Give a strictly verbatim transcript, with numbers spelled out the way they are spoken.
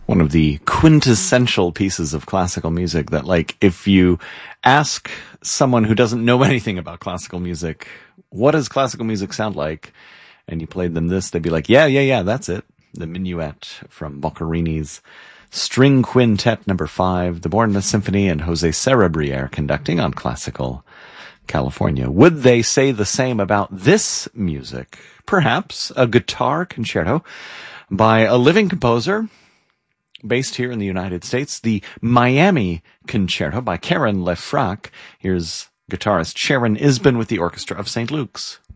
one of the quintessential pieces of classical music that, like, if you ask someone who doesn't know anything about classical music, what does classical music sound like? And you played them this, they'd be like, yeah, yeah, yeah, that's it. The Minuet from Boccherini's String Quintet number five, the Bournemouth Symphony, and Jose Cerebriere conducting on Classical California. Would they say the same about this music? Perhaps a guitar concerto by a living composer based here in the United States, the Miami Concerto by Karen LeFrak. Here's guitarist Sharon Isbin with the Orchestra of Saint Luke's.